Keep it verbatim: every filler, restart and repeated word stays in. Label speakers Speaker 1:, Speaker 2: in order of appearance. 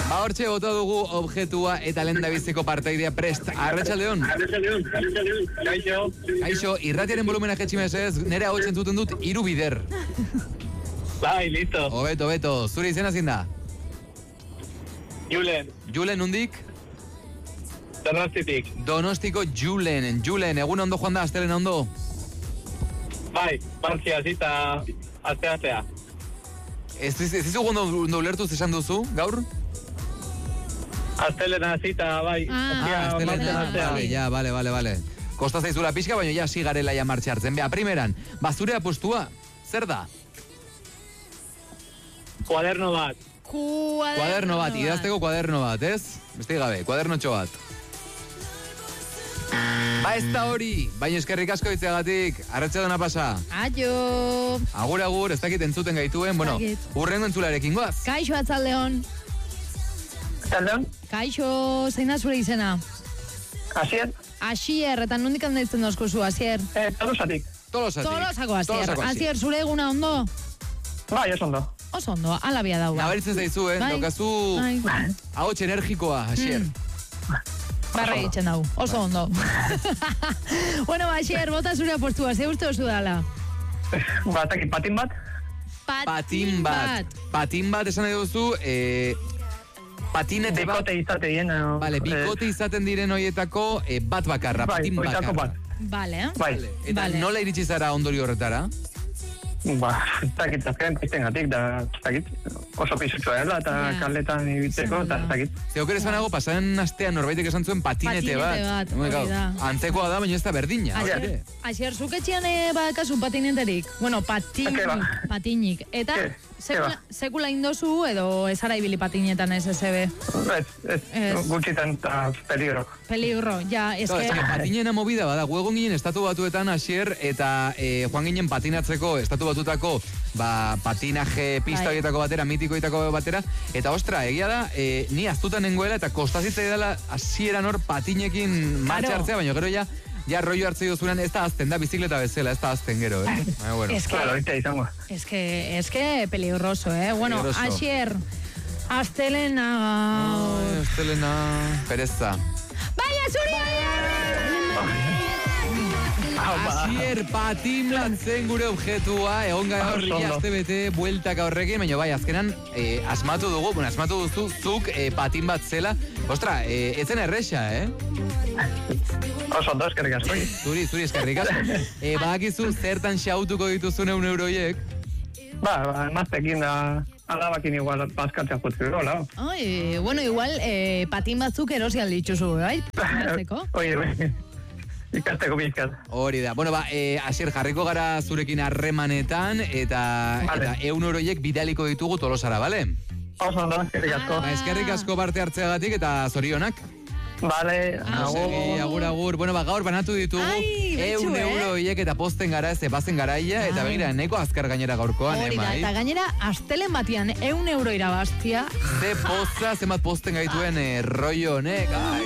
Speaker 1: Ba, hortxe bota dugu objetua eta lendabiziko parteidea prest. Arratsaldeon.
Speaker 2: Arratsaldeon. Kaixo.
Speaker 1: Kaixo, irratiaren volumena jetxi mesez, nire hau entzuten dut hiru bider.
Speaker 2: Bai, listo.
Speaker 1: Obeto, obeto. Zure izena zein da?
Speaker 2: Julen.
Speaker 1: Julen, nondik?
Speaker 2: Donostitik.
Speaker 1: Donostiko Julen. Julen, egun ondo joan da, astelen ondo?
Speaker 2: Bai, partzia zita azte-aztea.
Speaker 1: Ez dizu ondo ulertu esan duzu, gaur?
Speaker 2: Aztelena zita, bai.
Speaker 1: Ah, astelena, vale, ja, vale, vale, vale. Kosta zaizula pixka, baina ja sigarela ja martxe hartzen. Bea, primeran, bazure apostua, zer da?
Speaker 2: Kuaderno bat.
Speaker 3: Kuaderno,
Speaker 1: kuaderno bat, idazteko kuaderno bat, ez? Beste gabe, kuaderno txo bat. Ba, ez da hori, baina eskerrik asko itzeagatik, arratsaldeona pasa.
Speaker 3: Aio.
Speaker 1: Agur, agur, ez dakit entzuten gaituen, bueno, urrengo entzularekin goaz.
Speaker 3: Kaixo, atzaldeon.
Speaker 2: Atzaldeon?
Speaker 3: Kaixo, zein da zure izena?
Speaker 2: Asier.
Speaker 3: Asier, eta nondik handa izten dozko zu, Asier?
Speaker 2: Eh, tolosatik.
Speaker 1: Tolosatik.
Speaker 3: Tolosako, Asier.
Speaker 1: Tolosako, Asier.
Speaker 3: Asier, zure eguna ondo?
Speaker 2: Bai, oso ondo.
Speaker 3: Oso ondo, alabia daua.
Speaker 1: Nabaritzen zaizu, eh?
Speaker 3: Bai.
Speaker 1: Daukazu
Speaker 3: Bai.
Speaker 1: ahots energikoa, Asier.
Speaker 3: Mm. Barra egiten dau, oso ondo. Bueno, Asier, bota zure apostua, ze uste oso dala?
Speaker 2: Batak, patin bat?
Speaker 1: Patin bat. Patin bat esan nahi duzu, eh, patinete bat.
Speaker 2: Bikote izate dien.
Speaker 1: Vale, bikote izaten diren hoietako eh, bat bakarra,
Speaker 2: Bai,
Speaker 1: patin
Speaker 2: hoietako
Speaker 1: bakarra.
Speaker 2: bat.
Speaker 3: Vale.
Speaker 2: Bai.
Speaker 1: Eta
Speaker 3: Vale.
Speaker 1: nola iritsi zara ondori horretara?
Speaker 2: Ba, ez dakit, azken pizten gatik, da, ez dakit, oso pisutxoa dela, eta
Speaker 3: Ja.
Speaker 2: kaletan ibiteko, eta ez dakit.
Speaker 1: Zeok ere zanago, pasaren astean norbaitek esan zuen patinete,
Speaker 3: Patinete
Speaker 1: bat.
Speaker 3: bat,
Speaker 1: Hombre,
Speaker 3: hori
Speaker 1: gau,
Speaker 3: da.
Speaker 1: antzekoa da, baina ez da berdina.
Speaker 3: Asier, Asier, zuk etxean eh, badakazu patineterik? Bueno, patinik,
Speaker 2: Ke ba.
Speaker 3: patinik. Eta
Speaker 2: Ke,
Speaker 3: sekula,
Speaker 2: ke ba.
Speaker 3: sekula indozu edo ez ara ibili patinetan ez ez ebe?
Speaker 2: Ez, ez,
Speaker 3: Ez.
Speaker 2: gutxitan eta peligro.
Speaker 3: Peligro, ja, ez
Speaker 1: Claro,
Speaker 3: que...
Speaker 1: es que patinena movida bada, guegon ginen estatu batuetan Asier, eta eh, joan ginen patinatzeko estatu batutako ba, patinaje pista
Speaker 3: Bai.
Speaker 1: horietako batera, mitikoitako batera, eta ostra, egia da, eh, ni aztutan nengoela, eta kostazitza dela hasieran hor patinekin martxa
Speaker 3: Claro.
Speaker 1: hartzea, baina gero ja, ja rollo hartzei dozunan, ez da azten da, bizikleta bezala, ez da azten gero, eh? Baina, bueno.
Speaker 3: Es que,
Speaker 2: Claro, ahorita izango.
Speaker 3: es que, es que peligroso, eh? Bueno,
Speaker 1: Peligroso.
Speaker 3: Asier, astelena...
Speaker 1: Ai, Estelena, pereza.
Speaker 3: Baina, zuri!
Speaker 1: Asier patin lantzen gure objetua, egon gara horri
Speaker 2: Oso ondo.
Speaker 1: aste bete bueltaka horrekin, baina bai, azkenan eh, asmatu dugu, bueno, asmatu duzu, zuk eh, patin bat zela. Ostra, eh, etzen erresa, eh?
Speaker 2: Oso ondo, eskerrik asko.
Speaker 1: Zuri, zuri eskerrik asko. Eh, badakizu zertan xautuko dituzun eun euroiek?
Speaker 2: Ba, ba, emaztekin da, alabakin igual paskatzea jutzeko, hola.
Speaker 3: Ai, bueno, igual eh, patin batzuk erosi alditzuzu, bai? Patinatzeko.
Speaker 2: Oie, bai. Ikasteko bizkat.
Speaker 1: Hori da. Bueno, ba, eh, Asier, jarriko gara zurekin harremanetan, eta,
Speaker 2: Vale.
Speaker 1: eta eun euroiek bidaliko ditugu Tolosara, bale?
Speaker 2: Oso ondo, eskerrik asko.
Speaker 1: Ba, eskerrik asko parte hartzeagatik eta zorionak.
Speaker 2: Vale,
Speaker 1: Segi, agur, agur. Bueno, ba, gaur banatu ditugu
Speaker 3: Ai, betxu,
Speaker 1: eun
Speaker 3: eh?
Speaker 1: euro hiek eta posten gara, ez bazen garaia, eta
Speaker 3: Ai.
Speaker 1: begira, neko azkar gainera gaurkoan, eh,
Speaker 3: Hori da,
Speaker 1: mai?
Speaker 3: eta gainera, astelen batian eun euro irabaztia.
Speaker 1: Ze poza, zenbat posten gaituen eh, rollo honek, ai,